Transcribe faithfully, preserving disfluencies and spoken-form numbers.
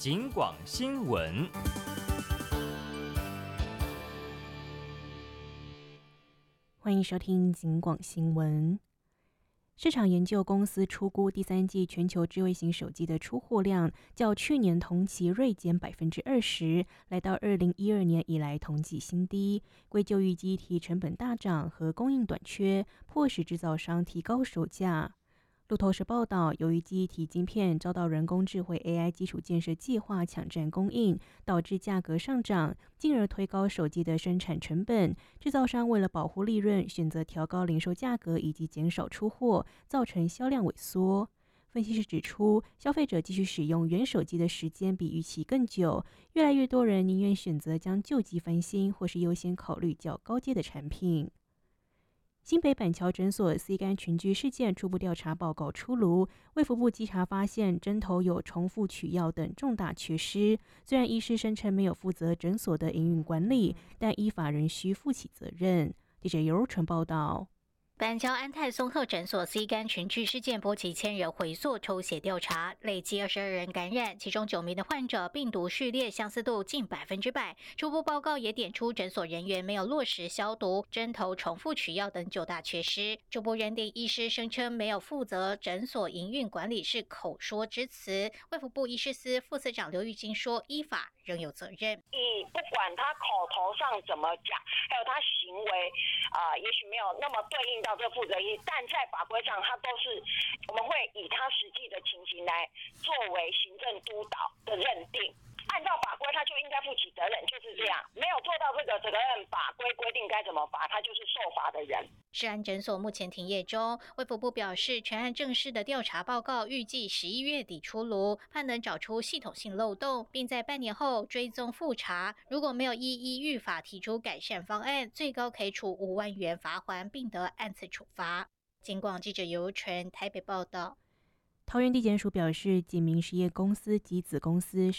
警广新闻。 欢迎收听警广新闻。市场研究公司初估第三季全球智慧型手机的出货量较去年同期锐减百分之二十，来到二零一二年以来同季新低，归咎于机体成本大涨和供应短缺，迫使制造商提高售价。路透社报道，由于记忆体晶片遭到人工智慧 A I 基础建设计划抢占供应，导致价格上涨，进而推高手机的生产成本。制造商为了保护利润，选择调高零售价格以及减少出货，造成销量萎缩。分析师指出，消费者继续使用原手机的时间比预期更久，越来越多人宁愿选择将旧机翻新，或是优先考虑较高阶的产品。新北板桥诊所 C 肝群聚事件初步调查报告出炉，卫福部稽查发现针头有重复取药等重大缺失。虽然医师声称没有负责诊所的营运管理，但依法仍需负起责任。记者尤如纯报道。 板桥安泰松特诊所 C 肝群聚事件波及千人回溯抽血调查，累计二十二人感染，其中九名的患者病毒序列相似度近百分之百。初步报告也点出诊所人员没有落实消毒、针头重复取药等九大缺失。初步认定医师声称没有负责诊所营运管理是口说之词。卫福部医师司副司长刘玉金说，依法仍有责任。 以不管他口头上怎么讲，还有他行为啊、呃，也许没有那么对应到这负责义，但在法规上，他都是我们会以他实际的情形来作为行政督导的认定。按照法规，他就应该负起责任，就是这样。没有做到这个责任，法规规定该怎么罚，他就是受罚的人。 世安诊所目前停业中，卫福部表示，全案正式的调查报告预计十一月底出炉，盼能找出系统性漏洞，并在半年后追踪复查。如果没有一一预法提出改善方案，最高可以处五万元罚锾，并得按次处罚。警广记者尤纯台北报道。 桃园地检署表示，几名实业公司及子公司